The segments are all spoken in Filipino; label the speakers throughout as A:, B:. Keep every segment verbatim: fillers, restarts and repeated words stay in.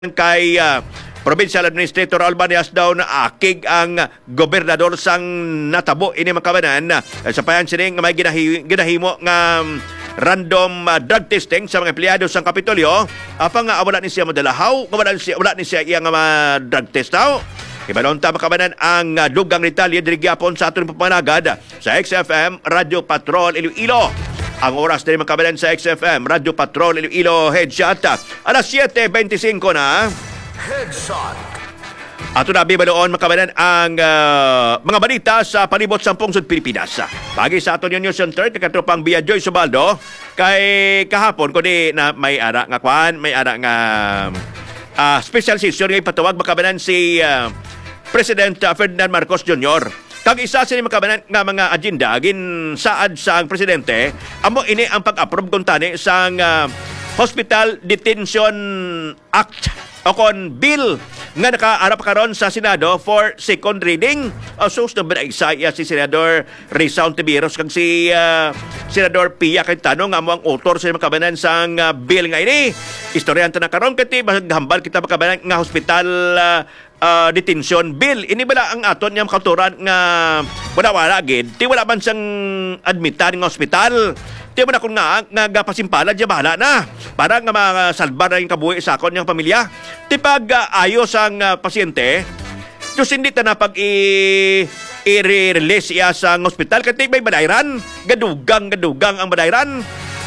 A: kay uh, Provincial Administrator Albanias daw na akig ang gobernador sang natabo ini makabanan uh, sa payan sining may ginahi, ginahimo nga um, random uh, drug testing sa mga empleyado sang Kapitolyo apang uh, wala ni siya madalahaw wala ni siya wala ni siya iyang uh, drug test daw. Ibalonta makabanan ang uh, dugang detalye diri gyapon sa aton papanagad sa X F M Radio Patrol Iloilo. Ang oras din makabalan sa X F M Radio Patrol Iloilo Headshot alas siyete bentisinkwo na. Headshot. Ato na bibaloon makabalan ang uh, mga balita sa palibot sa pungsod Pilipinas. Pagi sa aton yung News Center, katropang Bia Joy Subaldo, kay kahapon ko di na may ara nga kwan, may ara nga uh, special session ngay patawag makabalan si uh, President uh, Ferdinand Marcos Junior Kag isa sini makabanan nga mga agenda gin saad sa ang presidente amo ini ang pag-approve kun tani sang uh, Hospital Detention Act o kon bill nga nakaarap karon sa Senado for second reading. O sus na binagsaya si Senador Risa Ontiveros kag si uh, Senador Pia Cayetano nga mo ang author sa makabanan sang uh, bill nga ini. Istoryan ta na karon kati maghambal kita makabanan nga hospital uh, Uh, detention bill. Ini bala ang aton niyang kauturan nga wala-wala gid. Ti wala man siyang admitan ng ospital. Ti man akong nga nga gapasimpala diya bahala na. Para nga masalbar na yung kabuhi sa akon niyang pamilya. Ti pag uh, ayos ang uh, pasyente, Diyos hindi ta na pag i- i-release iya sa ospital kasi may badayran. Gadugang-gadugang ang badayran.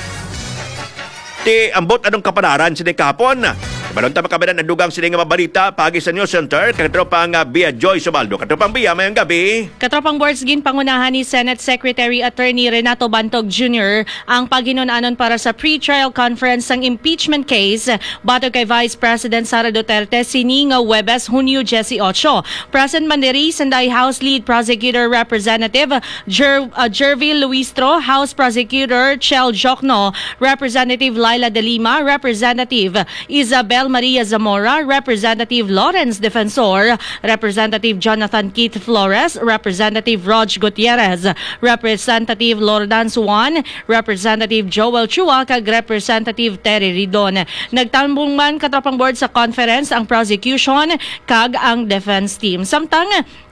A: Ti ambot anong kapanaran sini kahapon. Balonta makabanan ang dugang sining nga mabalita pagi sa News Center katropang uh, Bia Joy Subaldo. Katropang Bia, mayang gabi.
B: Katropang boards gin pangunahan ni Senate Secretary Attorney Renato Bantog Junior ang paghinunanon para sa pre-trial conference ng impeachment case bato kay Vice President Sara Duterte sini nga Huwebes, Hunyo eighteen. Present man diri sanday House Lead Prosecutor Representative Jer- uh, Jervil Luistro, House Prosecutor Chel Jokno, Representative Laila De Lima, Representative Isabel Maria Zamora, Representative Lawrence Defensor, Representative Jonathan Keith Flores, Representative Rog Gutierrez, Representative Lordan Suwan, Representative Joel Chua, kag Representative Terry Ridon. Nagtambong man katropang board sa conference ang prosecution kag ang defense team. Samtang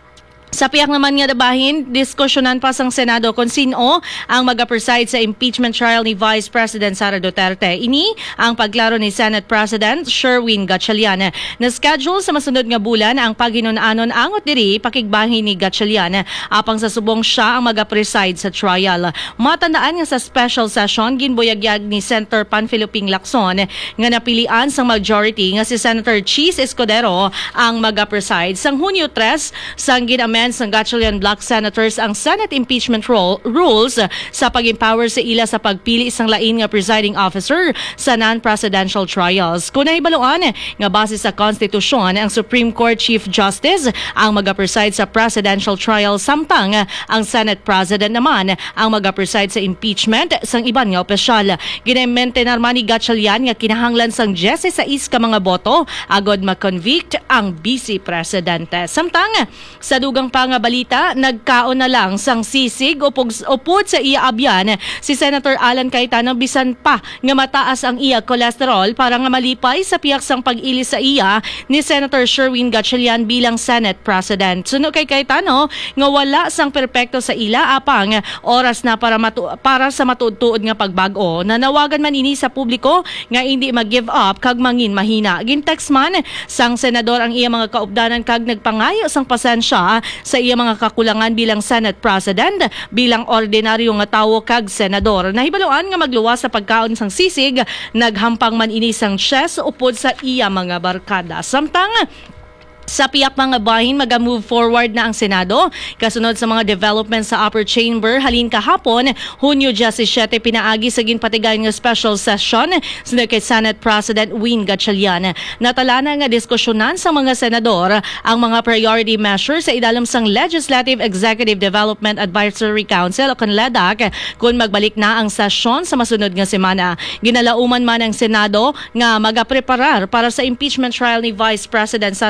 B: sa piyak naman nga dabahin, diskusyonan pa sang Senado kung sino ang mag-preside sa impeachment trial ni Vice President Sara Duterte. Ini ang paglaro ni Senate President Sherwin Gatchalian. Na-schedule sa masunod nga bulan ang paghinunanon angot diri pakigbahin ni Gatchalian apang sa subong siya ang mag-preside sa trial. Matandaan nga sa special session ginbuyagyag ni Senator Panfilo Ping Lacson nga napilian sang majority nga si Senator Cheese Escudero ang mag-preside. Sang Hunyo three sang ginamen ng Gatchalian Black Senators ang Senate impeachment role, rules sa pag-empower sa ila sa pagpili isang lain nga presiding officer sa non-presidential trials. Kung naibaluan nga base sa konstitusyon, ang Supreme Court Chief Justice ang mag-preside sa presidential trial samtang ang Senate President naman ang mag-preside sa impeachment sang iban nga opisyal. Ginemente narman ni Gatchalian nga kinahanglan sang sixteen ka mga boto agod ma-convict ang Vice Presidente. Samtang sa dugang pangabalita, nagkaon na lang sang sisig upod, upod sa iya abyan si Senator Alan Cayetano bisan pa nga mataas ang iya cholesterol para nga malipay sa piyak sang pag-ili sa iya ni Senator Sherwin Gatchalian bilang Senate President. Suno kay Cayetano nga wala sang perpekto sa ila apang oras na para matu- para sa matuod-tuod nga pagbago. Nanawagan man ini sa publiko nga hindi mag-give up kag mangin mahina. Gintext man sang senador ang iya mga kaupdanan kag nagpangayo sang pasensya sa iya mga kakulangan bilang Senate President, bilang ordinaryo nga tawo kag senador. Nahibaluan nga magluwas sa pagkaon sang sisig, naghampang man ini sang chess upod sa iya mga barkada. Samtang sa piyak mga bahin, mag-move forward na ang Senado. Kasunod sa mga developments sa upper chamber, halin kahapon, Hunyo seventeen, pinaagi sa ginpatigay nga special session sa kay Senate President Win Gatchalian. Natala na nga diskusyonan sa mga senador ang mga priority measures sa idalam sang Legislative Executive Development Advisory Council o KONLEDAC kung magbalik na ang sesyon sa masunod nga semana. Ginalauman man ang Senado nga magapreparar para sa impeachment trial ni Vice President Sara Duterte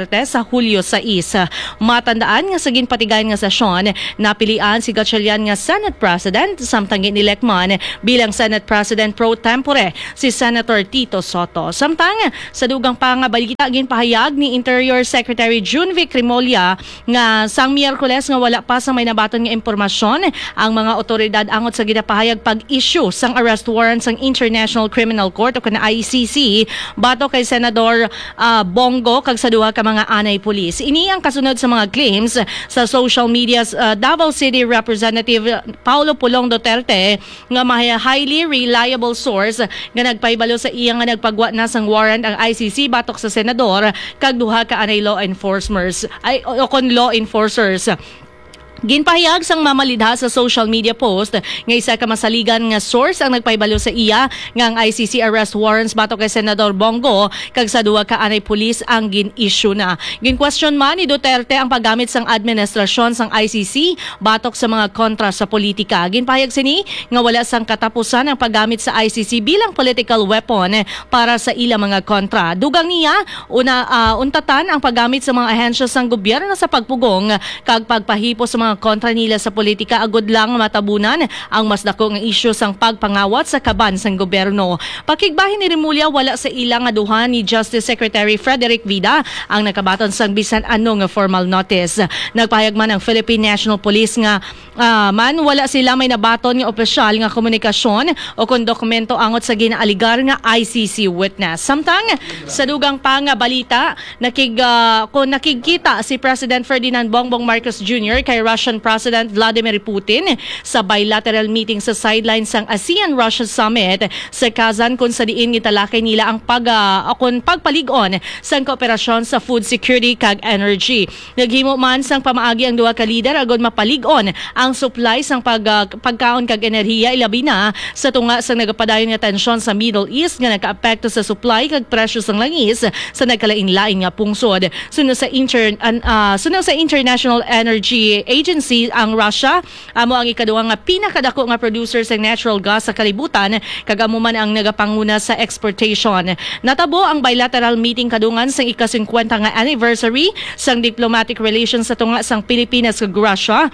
B: Duterte sa Hulyo sais. Matandaan nga sa ginpatigayan nga sesyon, napilian si Gatchalian nga Senate President samtang inelect man bilang Senate President pro tempore si Senator Tito Soto. Samtang sa dugang pa nga balita ginpahayag ni Interior Secretary Junvic Rimolya nga sang Miyerkules nga wala pa sa may nabaton nga impormasyon ang mga otoridad angot sa ginapahayag pag-issue sang arrest warrant sang International Criminal Court o kana I C C bato kay Senador uh, Bongo kag sa duha ka mga anay pulis. Ini ang kasunod sa mga claims sa social media uh, Davao City Representative Paulo Pulong Duterte nga may highly reliable source nga nagpahibalo sa iya nga nagpagwa na sang warrant ang I C C batok sa senador kag duha ka anay law enforcers ay o kon law enforcers. Ginpahayag sang mamalidha sa social media post nga isa ka masaligan nga source ang nagpahibalo sa iya nga ang I C C arrest warrants batok kay Senador Bongo kag sa duha ka anay pulis ang gin-issue na. Gin-question man ni Duterte ang paggamit sang administrasyon sang I C C batok sa mga kontra sa politika. Ginpahayag sini nga wala sang katapusan ang paggamit sa I C C bilang political weapon para sa ilang mga kontra. Dugang niya una uh, untatan ang paggamit sa mga ahensya sang gobyerno sa pagpugong kag pagpahipo sa mga kontra nila sa politika agud lang matabunan ang mas dako nga isyu sang pagpangawat sa kaban sang gobyerno. Pakigbahin ni Rimulya wala sa ilang nga duha ni Justice Secretary Frederick Vida ang nakabaton sang bisan ano nga formal notice. Nagpahayag man ang Philippine National Police nga uh, man wala sila may nabaton nga opisyal nga komunikasyon o kon dokumento angot sa ginaaligar nga I C C witness. Samtang sa dugang pa nga balita nakig uh, kung nakikita si President Ferdinand Bongbong Marcos Junior kay Russian President Vladimir Putin sa bilateral meeting sa sidelines sang ASEAN-Russia Summit sa Kazan kung sa diin gitalakay nila ang pag uh, akon pagpalig-on sang kooperasyon sa food security kag energy. Naghimo man sang pamaagi ang duha ka leader agud mapalig-on ang supply sang pag, uh, pagkaon kag enerhiya ilabi na sa tunga sang nagapadayon nga tensyon sa Middle East nga nakaapekto sa supply kag presyo sang langis sa nagkalain-lain nga pungsod. Sunod sa inter uh, sunod sa International Energy Agency ang Russia amo ang ikaduha nga pinakadako nga producer sa natural gas sa kalibutan kag amo man ang nagapanguna sa exportation. Natabo ang bilateral meeting kadungan sa ika-fifty nga anniversary sang diplomatic relations sa tunga sang Pilipinas kag Russia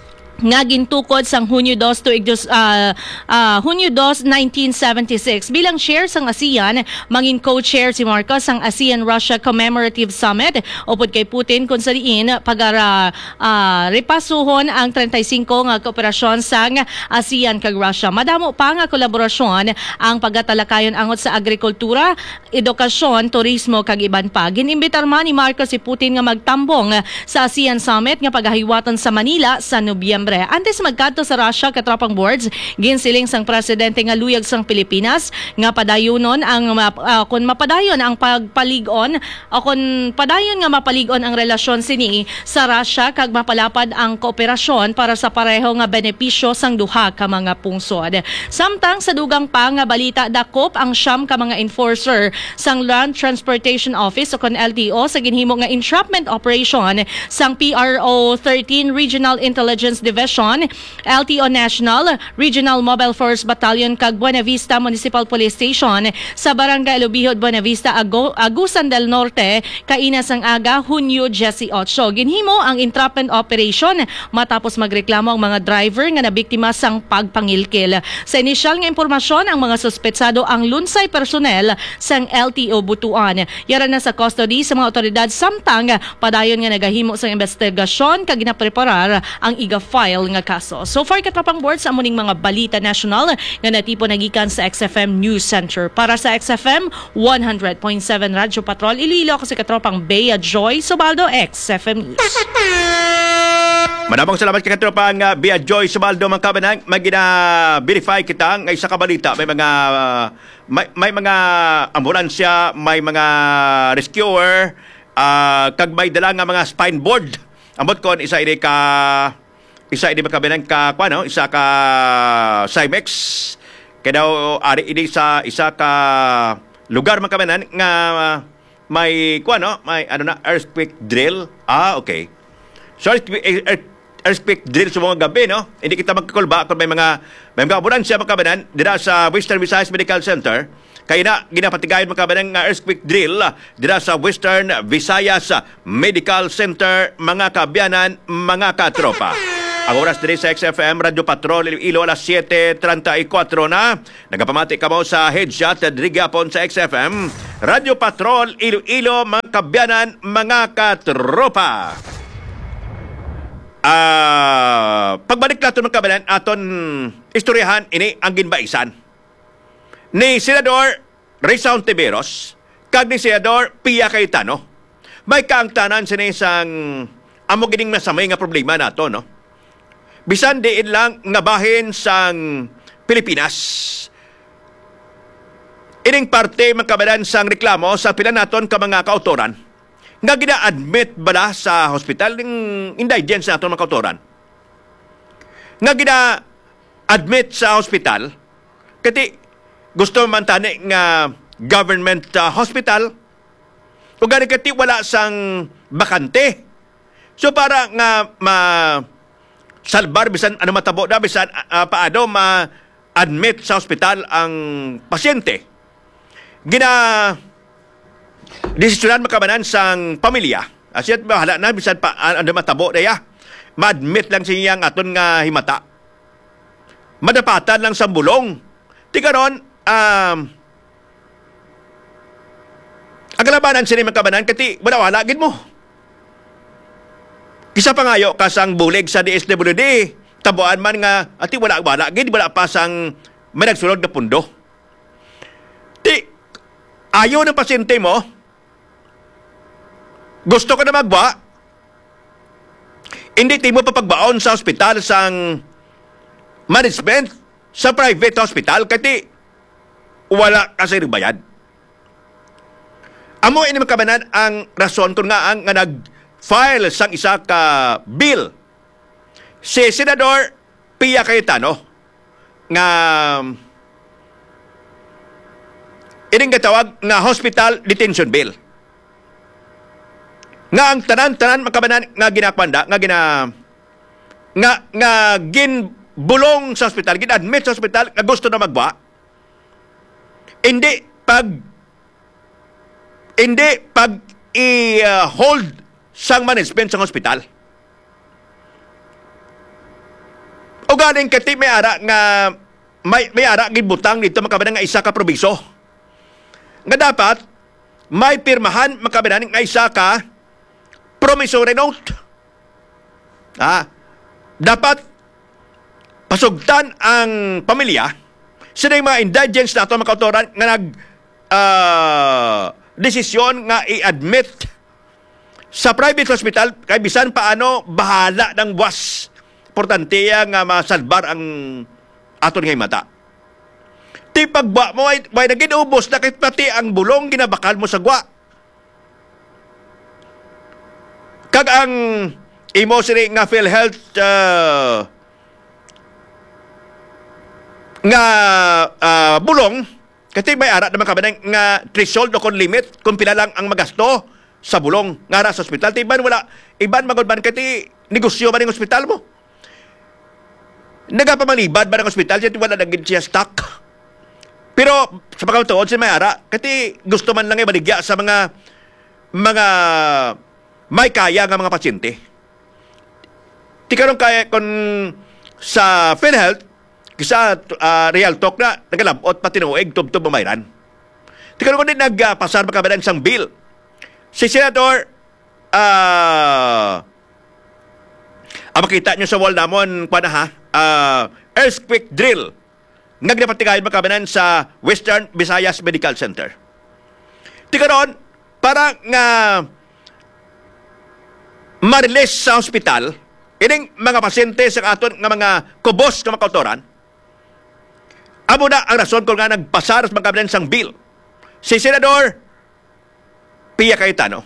B: nga gintukod sang Hunyo two tuig uh, uh, Hunyo two, nineteen seventy-six bilang chair sang ASEAN mangin co-chair si Marcos sang ASEAN-Russia Commemorative Summit upod kay Putin kung sa diin pagara uh, repasuhon ang thirty-five nga kooperasyon sang ASEAN kag Russia. Madamo pa nga kolaborasyon ang pagatalakayon angot sa agrikultura, edukasyon, turismo kag iban pa. Ginimbitar man ni Marcos si Putin nga magtambong sa ASEAN Summit nga pagahiwatan sa Manila sa Nobyembre. Antes magkadto sa Russia katropang boards, ginsiling sang presidente nga luyag sang Pilipinas nga padayunon ang uh, kun mapadayon ang pagpalig-on o kun padayon nga mapalig-on ang relasyon sini sa Russia kag mapalapad ang kooperasyon para sa pareho nga benepisyo sang duha ka mga pungsod. Samtang sa dugang pa nga balita dakop ang siyam ka mga enforcer sang Land Transportation Office o kun L T O sa ginhimo nga entrapment operation sang P R O thirteen Regional Intelligence Division, L T O National, Regional Mobile Force Battalion kag Buena Vista Municipal Police Station sa Barangay Lubihod, Buena Vista, Ago, Agusan del Norte, kainas ang aga, Hunyo eighteen. Ginhimo ang entrapment operation matapos magreklamo ang mga driver nga nabiktima sang pagpangilkil. Sa inisyal nga impormasyon, ang mga suspetsado ang lunsay personnel sang L T O Butuan. Yara na sa custody sa mga otoridad samtang padayon nga nagahimo sang investigasyon kag ginapreparar ang iga file nga kaso. So far katropang board sa amuning mga balita national nga natipo nagikan sa X F M News Center. Para sa X F M one hundred point seven Radyo Patrol, Iloilo ako si katropang Bea Joy Subaldo, X F M News.
A: Maraming salamat kay katropang uh, Bea Joy Subaldo mga kabanang. Magina-verify kita ng isa ka balita. May mga uh, may, may mga ambulansya, may mga rescuer, uh, kag may dala nga mga spine board. Ambot kon isa ini ka isa ini makabilang ka kuano, isa ka Cymex. Kaya daw ari ini sa isa ka lugar makabilang nga uh, may kuano, may ano na earthquake drill. Ah, okay. So earthquake, earthquake drill sa mga gabi, no? Hindi kita magkakulba kung may mga may mga ambulansya makabilang dira sa Western Visayas Medical Center. kay na ginapatigayon mga kabanan nga earthquake drill ah, dira sa Western Visayas Medical Center, mga kabyanan, mga katropa. Ang oras diri sa X F M Radio Patrol Iloilo alas siete treinta y cuatro na. Nagapamati ka mo sa headshot diri gyapon sa X F M Radio Patrol Iloilo, mga kabyanan, mga katropa. Ah, uh, pagbalik natin mga kabanan, aton istoryahan ini ang ginbaisan ni Senador Risa Hontiveros kag ni Senador Pia Cayetano. May kaangtanan sini sang amo gining masamay nga problema nato, no? Bisan diin lang nga bahin sang Pilipinas. Ining parte mga kabanan sang reklamo sa pila naton ka mga kautoran nga gina-admit bala sa hospital ng indigents naton mga kautoran. Nga gina-admit sa hospital kati gusto man tani nga government uh, hospital o gani kati wala sang bakante. So para nga ma salbar bisan ano matabo na bisan uh, paano ma-admit sa hospital ang pasyente. Gina desisyonan makabanan sang pamilya. Asyat bahala na bisan pa ano matabo na ya. Ma-admit lang siya ang aton nga himata. Madapatan lang sa bulong. Tika ron, um, ang kalabanan sila makabanan kati wala-wala gid mo. Kisa pa ngayo kasang bulig sa D S W D, tabuan man nga ati wala-wala gid wala pa sang may nagsulod na pundo. Ti ayaw ng pasyente mo, gusto ka na magba, hindi ti mo papagbaon sa ospital sang management sa private hospital kati wala kasi bayad. Amo ini makabanan ang rason kung nga ang nga nag-file sang isa ka bill si Senador Pia Cayetano nga ining gatawag nga hospital detention bill. Nga ang tanan-tanan makabanan nga ginakwanda nga gina nga nga ginbulong sa hospital, gin-admit sa hospital nga gusto na magwa. Hindi pag hindi pag i-hold uh, sang management sa hospital. O galing kati may ara nga may, may ara gibutang dito makabanan nga isa ka probiso. Nga dapat may pirmahan makabanan nga isa ka promissory note. Ah, dapat pasugtan ang pamilya sila yung mga indigents na ito mga kautoran nga nag uh, desisyon nga i-admit sa private hospital kay bisan paano bahala ng buwas. Importante nga masalbar ang aton nga mata. Ti pagba mo ay, ay naginubos na kahit pati ang bulong ginabakal mo sa gwa. Kag ang imo sini nga PhilHealth uh, nga uh, bulong kasi may ara naman kabanang nga threshold o kon limit kung pila lang ang magasto sa bulong nga ra sa ospital. Tiban wala iban magudban kati negosyo ba ning ospital mo. Nagapamalibad ba ng ospital siya wala naging siya stock. Pero sa pagkatuon si may ara kati gusto man lang ibaligya sa mga mga may kaya nga mga pasyente. Ti karon kaya kon sa PhilHealth kisa uh, real talk na nagalabot pa tinuig tubtob mamayran. Ti karon kun nagpasar pa kabadan sang bill. Si Senador uh, ang makita nyo sa wall namon pa na ha, uh, earthquake drill nagdapatigayon makabanan sa Western Visayas Medical Center. Ti karon para nga marilis sa hospital ining mga pasyente sa aton nga mga kubos nga makautoran. Amo na ang rason kung nga nagpasar sa mga sang bill si Senador Pia Cayetano.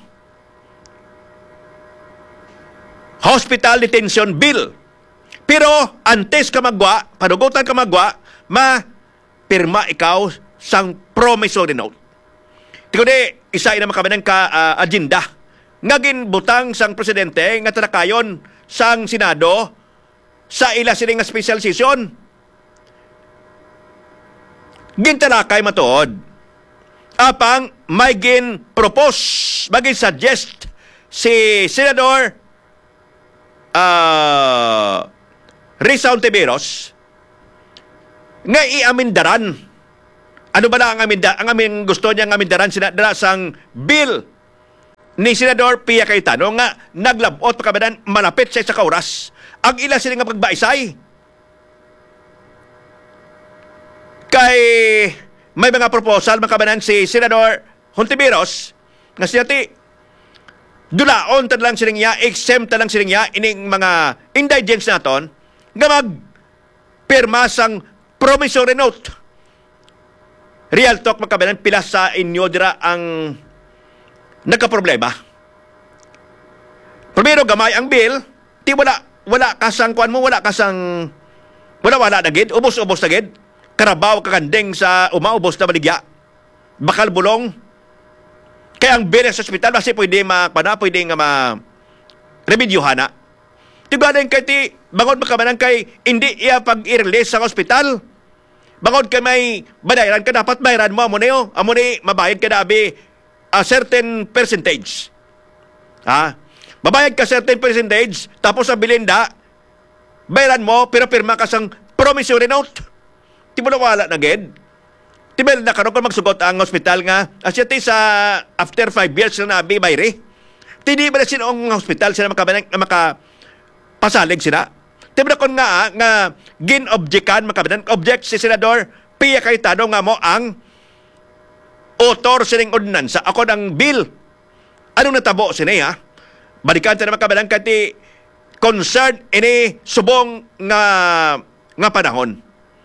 A: Hospital detention bill. Pero antes ka magwa, panugutan ka magwa, ma-pirma ikaw sang promissory note. Tikundi, isa ina makabanang ka uh, agenda. Ngagin butang sang presidente nga talakayon sang Senado sa ila sining nga special session. Gintalakay matuod apang may gin propose, maging suggest si Senador uh, Risa Hontiveros nga iamindaran. Ano ba na ang aminda, ang aming gusto niya ang amindaran sinadra sang bill ni Senador Pia Cayetano nga naglabot pagkabanan malapit sa isa ka oras. Ang ila sila nga pagbaisay kay may mga proposal makabanan si Senador Hontiveros nga siya ti dulaon tad lang siling niya, exempt lang siling niya ining mga indigents naton nga mag pirma sang promissory note. Real talk makabanan, pila sa inyo dira ang nagka-problema. Primero, gamay ang bill, di wala, wala kasang kuan mo, wala kasang, wala wala dagid, ubos-ubos dagid, karabaw kakandeng sa umaubos na baligya, bakal bulong, kaya ang bill sa ospital, kasi pwede ma, pana, pwede nga ma, remedyuhan na. Diba din kay ti, bangod makabanan kay, hindi iya pag-i-release sa ospital, bangod ka may badayaran ka, dapat bayaran mo amo niyo. Amo ni mabayad ka dabi a certain percentage. Ha? Mabayad ka certain percentage, tapos ang bilinda, bayaran mo, pero pirma ka sang promissory note. Di mo na wala na ged. Di ba na karon kung magsugot ang hospital nga, asya ti sa after five years na nabi bayri. Di ba na sinong hospital sila makabanang, makapasalig sila? Di ba na kung nga, nga gin-objectan, makabanan, object si Senador Pia Cayetano nga mo ang author sining ordinansa. Ako ng bill. Anong natabo siniya? Balikan sa naman kabanan kati concern ini subong nga nga panahon.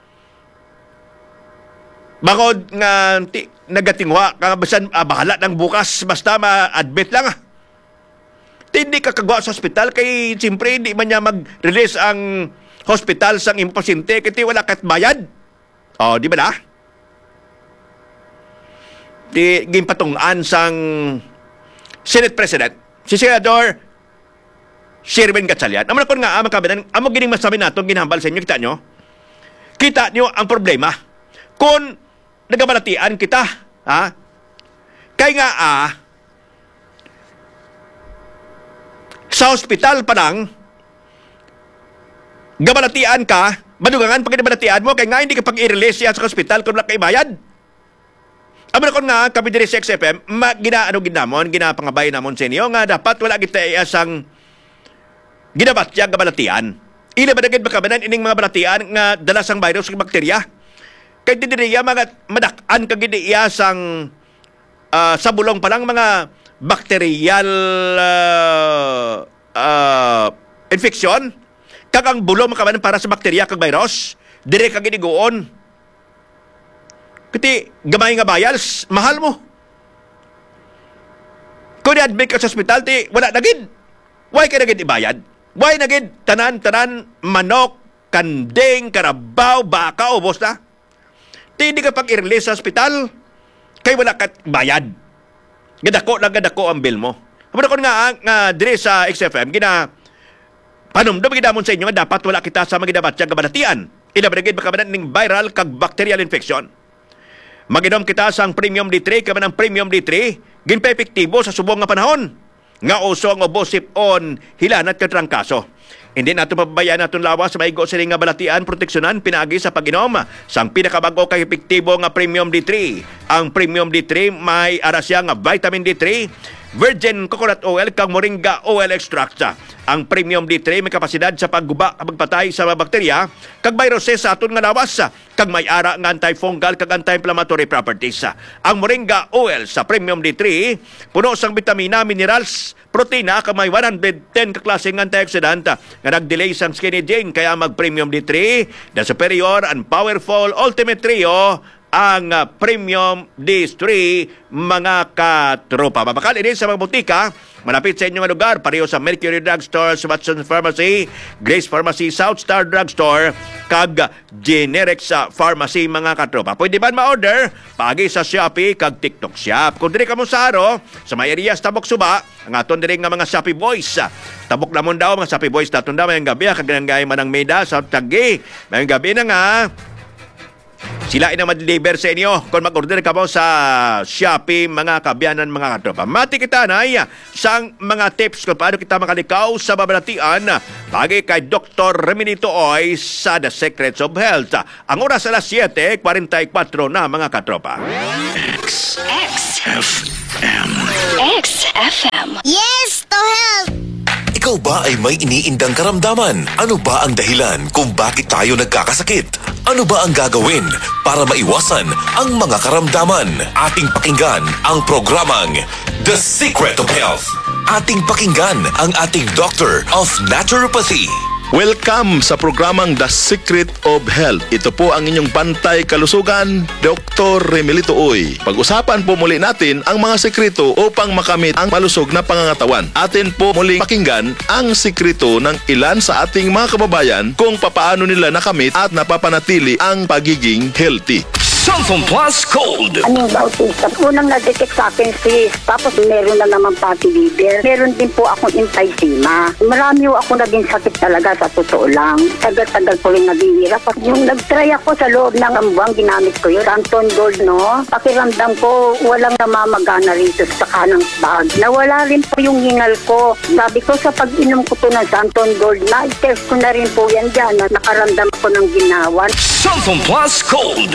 A: Bangod nga ti, nagatingwa, kabasan ah, bahala ng bukas, basta ma-admit lang ah. Hindi ka kagawa sa hospital kay siyempre hindi man niya mag-release ang hospital sang impasinte kaya wala kat bayad. O, di ba na? Di gimpatungan sang Senate President, si Senador Sherwin Gatchalian. Amo na kon nga, amang kabinan, amo gining masabi natin, ginahambal sa inyo, kita nyo? Kita nyo ang problema. Kung nagabalatian kita, ha? Kaya nga, ah, sa hospital pa lang, gabalatian ka, madugangan pag gabalatian mo, kaya nga hindi ka pag-i-release yan sa hospital kung wala kay bayad. Amo na kon nga, kami diri sa X F M, ma, ginaano ginamon, ginapangabay namon sa inyo, nga dapat wala kita iasang ginabat siya gabalatian. Ila ba nagid makabanan ining mga balatian nga dalasang virus ng bakterya? Kaya di diriya mga madakan kagid iasang uh, sa bulong pa lang mga bacterial uh, uh, infection. Kagang bulong makabanan para sa bakterya kag virus. Dire kagid iguon. Kasi gamay nga bayals, mahal mo. Kung i-admit ka sa hospital, ti, wala nagid. Why ka nagid ibayad? Why nagid tanan-tanan, manok, kandeng, karabaw, baka, ubos na? Ti, hindi ka pag-i-release sa hospital, kay wala ka bayad. Gadako lang gadako ang bill mo. Kapag ako nga, nga dire sa X F M, gina, panumdum, ginamon sa inyo nga dapat wala kita sa mga ginabat siya gabalatian. Ilabrigid makabanan ng viral kag bacterial infection. Maginom kita sang Premium D three, kaya ng Premium D three, ginpa-epektibo sa subong nga panahon. Nga uso ang obosip on hilanat katrangkaso. Hindi nato mababayan naton lawas sa maigo sila nga balatian, proteksyonan, pinagi sa pag-inom. Sang pinakabago kay epektibo nga Premium D three. Ang Premium D three may arasya nga vitamin D three, virgin coconut oil, kang moringa oil extract. Ang Premium D three may kapasidad sa pagguba, pagpatay sa mga bakterya, kag viruses sa aton nga lawas, kag may ara nga antifungal kag anti-inflammatory properties. Ang moringa oil sa Premium D three, puno sang vitamina, minerals, protina, kag may one hundred ten ka klaseng antioxidant nga nag-delay sang skin aging. Kaya mag-Premium D three, the superior and powerful ultimate trio, ang uh, Premium D three, mga katropa. Mabakal ini sa mga butika, malapit sa inyong lugar, pareho sa Mercury Drugstore, Watson's Pharmacy, Grace Pharmacy, South Star Drugstore, kag Generics Pharmacy, mga katropa. Pwede ba ma-order? Pagi sa Shopee, kag TikTok Shop. Kung diri ka mo sa aro, sa may areas Tabok Suba, ang aton diri nga mga Shopee Boys. Tabok namon daw, mga Shopee Boys, naton daw, mayang gabi, kag nanggay manang Meda, sa Tagi. Mayang gabi na nga, Sila ay na ma-deliver sa inyo kung mag-order ka mo sa Shopee, mga kabiyanan, mga katropa. Mati kita na sang mga tips kung paano kita makalikaw sa babalatian bagay kay Doctor Reminito Oy sa The Secrets of Health. Ang oras alas siyete forty-four na, mga katropa.
C: X F M. X F M. Yes to health!
D: Ikaw ba ay may iniindang karamdaman? Ano ba ang dahilan kung bakit tayo nagkakasakit? Ano ba ang gagawin para maiwasan ang mga karamdaman? Ating pakinggan ang programang The Secret of Health. Ating pakinggan ang ating Doctor of Naturopathy.
E: Welcome sa programang The Secret of Health. Ito po ang inyong bantay kalusugan, Doctor Remelito Oy. Pag-usapan po muli natin ang mga sekreto upang makamit ang malusog na pangangatawan. Atin po muling pakinggan ang sekreto ng ilan sa ating mga kababayan kung papaano nila nakamit at napapanatili ang pagiging healthy.
D: Sulfon Plus Gold.
F: Anong autism? Unang na-detect sa akin sis, tapos meron na naman fatty liver. Meron din po akong emphysema. Marami po ako naging sakit talaga sa totoo lang. Tagal-tagal po rin naghihirap. Yung nag-try ako sa loob ng ambuang, ginamit ko yun. Santon Gold, no? Pakiramdam ko, walang namamagana rito sa kanang bag. Nawala rin po yung hingal ko. Sabi ko, sa pag-inom ko po ng Santon Gold, na-test ko na rin po yan dyan. Na nakaramdam ko ng ginawan.
D: Sulfon Plus Gold.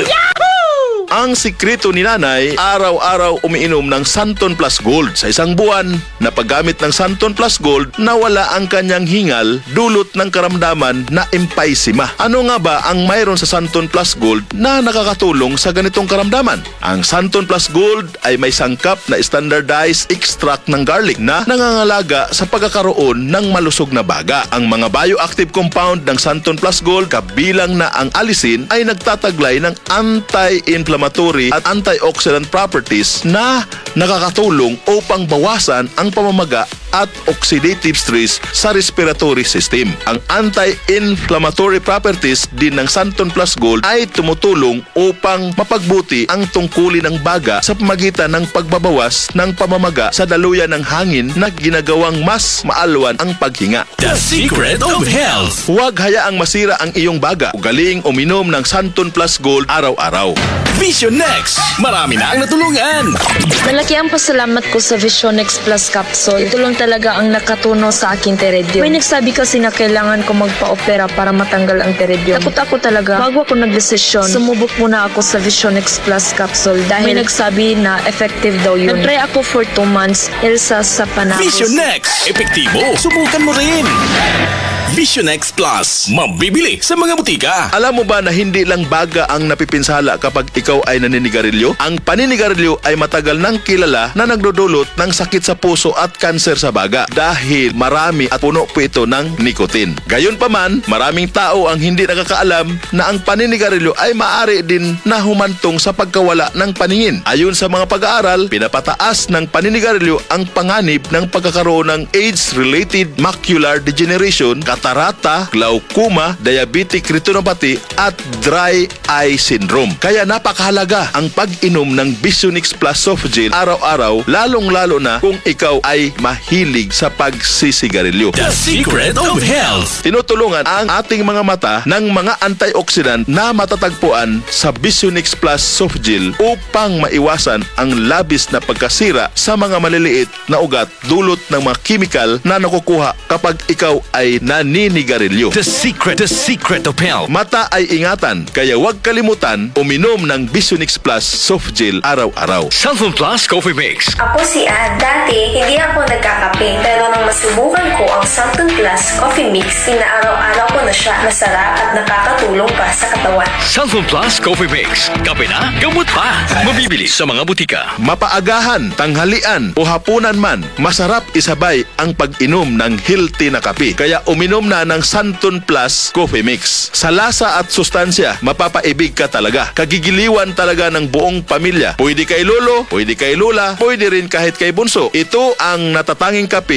E: Ang sikreto ni nanay, araw-araw umiinom ng Santon Plus Gold. Sa isang buwan na paggamit ng Santon Plus Gold, nawala ang kanyang hingal dulot ng karamdaman na emphysema. Ano nga ba ang mayroon sa Santon Plus Gold na nakakatulong sa ganitong karamdaman? Ang Santon Plus Gold ay may sangkap na standardized extract ng garlic na nangangalaga sa pagkakaroon ng malusog na baga. Ang mga bioactive compound ng Santon Plus Gold, kabilang na ang allicin, ay nagtataglay ng anti-inflammatory at antioxidant properties na nakakatulong upang bawasan ang pamamaga at oxidative stress sa respiratory system. Ang anti-inflammatory properties din ng Santon Plus Gold ay tumutulong upang mapagbuti ang tungkulin ng baga sa pamagitan ng pagbabawas ng pamamaga sa daluyan ng hangin na ginagawang mas maalwan ang paghinga.
D: The Secret of Health.
E: Huwag hayaang masira ang iyong baga. Ugaling uminom ng Santon Plus Gold araw-araw.
D: Vision Next. Marami na ang natulungan.
G: Malaki ang pasalamat ko sa Vision X Plus Capsule. Ito lang talaga ang nakatuno sa aking teredyum. May nagsabi kasi na kailangan ko magpa-opera para matanggal ang teredyum. Takot ako talaga. Bago ako nagdesisyon, sumubok muna ako sa Vision X Plus Capsule dahil may nagsabi na effective daw yun. Nag-try ako for two months ilsa sa panahon.
D: Vision Next. Epektibo. Subukan mo rin. Vision X Plus. Mabibili sa mga butika.
E: Alam mo ba na hindi lang baga ang napipinsala kapag ikaw ay naninigarilyo? Ang paninigarilyo ay matagal nang kilala na nagdudulot ng sakit sa puso at kanser sa baga dahil marami at puno po ito ng nicotine. Gayunpaman, maraming tao ang hindi nakakaalam na ang paninigarilyo ay maaari din na humantong sa pagkawala ng paningin. Ayon sa mga pag-aaral, pinapataas ng paninigarilyo ang panganib ng pagkakaroon ng age-related macular degeneration, katarata, glaucoma, diabetic retinopathy at dry eye syndrome. Kaya napakahalaga ang pag-inom ng Vision X Plus Soft Gel araw-araw, lalong-lalo na kung ikaw ay mahilig sa pagsisigarilyo.
D: The Secret of Health.
E: Tinutulungan ang ating mga mata ng mga antioxidant na matatagpuan sa Vision X Plus Soft Gel upang maiwasan ang labis na pagkasira sa mga maliliit na ugat dulot ng mga chemical na nakukuha kapag ikaw ay naninigarilyo.
D: The Secret. The Secret of Health.
E: Mata ay ingatan, kaya huwag kalimutan uminom ng Vision X Plus Soft Gel araw-araw.
D: Sulfon Plus Coffee Mix.
H: Ako si Ann. Dati, hindi ako nagkakape. Pero nang masubukan ko ang Sulfon Plus Coffee Mix, inaaraw-araw ko na siya. Masarap at nakakatulong pa sa katawan.
D: Sulfon Plus Coffee Mix. Kape na, gamot pa. Mabibili sa mga butika.
E: Mapaagahan, tanghalian o hapunan man, masarap isabay ang pag-inom ng healthy na kape. Kaya uminom na ng Santon Plus Coffee Mix. Sa lasa at sustansya, mapapaibig ka talaga. Kagigiliwan talaga ng buong pamilya. Pwede kay lolo, pwede kay lola, pwede rin kahit kay bunso. Ito ang natatanging kape na si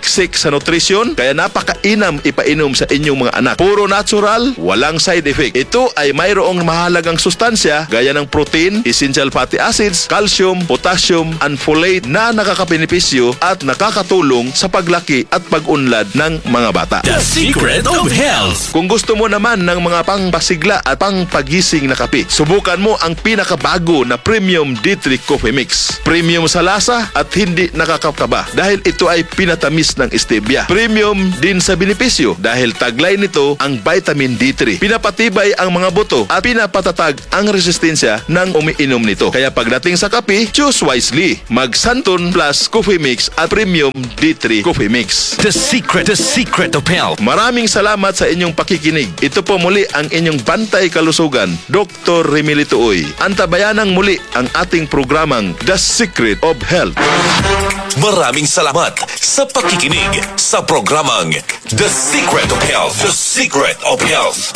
E: siksik sa nutrisyon, kaya napakainam ipainom sa inyong mga anak. Puro natural, walang side effect. Ito ay mayroong mahalagang sustansya gaya ng protein, essential fatty acids, calcium, potassium, and folate na nakakabenepisyo at nakakatulong sa paglaki at pag-unlad ng mga bata.
D: The Secret of Health.
E: Kung gusto mo naman ng mga pangpasigla at pangpagising na kape, subukan mo ang pinakabago na Premium D three Coffee Mix. Premium sa lasa at hindi nakakakaba dahil ito ay pinatamis ng stevia. Premium din sa benepisyo dahil taglay nito ang vitamin D three. Pinapatibay ang mga buto at pinapatatag ang resistensya ng umiinom nito. Kaya pagdating sa kape, choose wisely. Mag Santon Plus Coffee Mix at Premium D three Coffee Mix.
D: The Secret, The Secret of Health.
E: Maraming salamat sa inyong pakikinig. Ito po muli ang inyong Bantay Kalusugan, Doctor Remilito Uy. Antabayanang muli ang ating programang The Secret of Health.
D: Maraming salamat sa pakikinig sa programang The Secret of Health. The Secret of Health.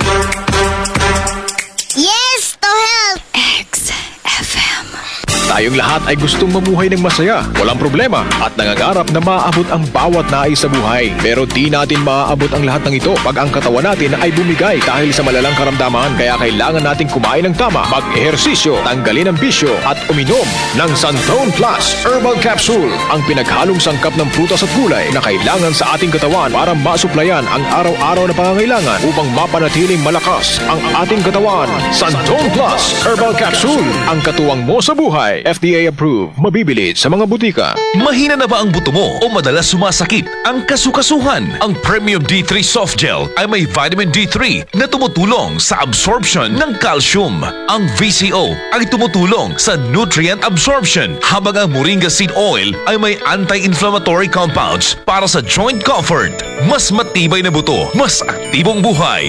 C: Yes to health. X F M.
I: Tayong lahat ay gustong mamuhay ng masaya, walang problema, at nangangarap na maaabot ang bawat nais sa buhay. Pero di natin maaabot ang lahat ng ito pag ang katawan natin ay bumigay dahil sa malalang karamdaman. Kaya kailangan nating kumain ng tama, mag-ehersisyo, tanggalin ang bisyo, at uminom ng Santon Plus Herbal Capsule, ang pinaghalong sangkap ng prutas at gulay na kailangan sa ating katawan para masuplayan ang araw-araw na pangangailangan upang mapanatiling malakas ang ating katawan. Santon Plus Herbal Capsule, ang katuwang mo sa buhay. F D A approved. Mabibili sa mga butika.
D: Mahina na ba ang buto mo o madalas sumasakit ang kasukasuhan? Ang Premium D three Soft Gel ay may vitamin D three na tumutulong sa absorption ng calcium. Ang V C O ay tumutulong sa nutrient absorption, habang ang Moringa Seed Oil ay may anti-inflammatory compounds para sa joint comfort. Mas matibay na buto, mas aktibong buhay.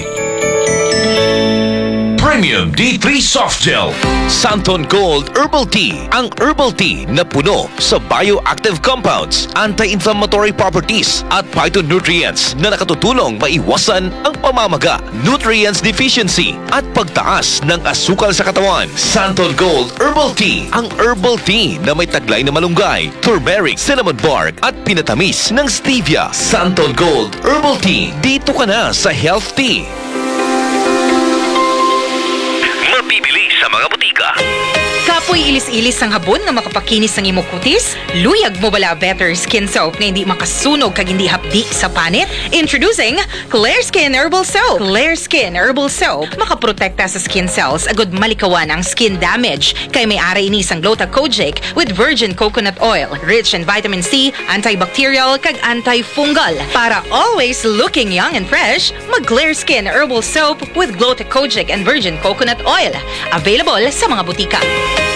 D: Premium D three Soft Gel. Santon Gold Herbal Tea. Ang herbal tea na puno sa bioactive compounds, anti-inflammatory properties at phytonutrients na nakatutulong maiwasan ang pamamaga, nutrients deficiency at pagtaas ng asukal sa katawan. Santon Gold Herbal Tea. Ang herbal tea na may taglay na malunggay, turmeric, cinnamon bark at pinatamis ng stevia. Santon Gold Herbal Tea. Dito ka na sa Health Tea. Mabibili sa mga butika.
J: Kapoy ilis-ilis ang habon nga makapakinis ng imong kutis? Luyag mo bala Better Skin Soap na hindi makasunog kag hindi hapdi sa panit? Introducing Clear Skin Herbal Soap. Clear Skin Herbal Soap makaprotekta sa skin cells agud malikawan ang skin damage. Kay may aray ni sang Glucocogic with virgin coconut oil, rich in vitamin C, antibacterial kag antifungal. Para always looking young and fresh, mag Clear Skin Herbal Soap with Glucocogic and virgin coconut oil. Available sa mga butika.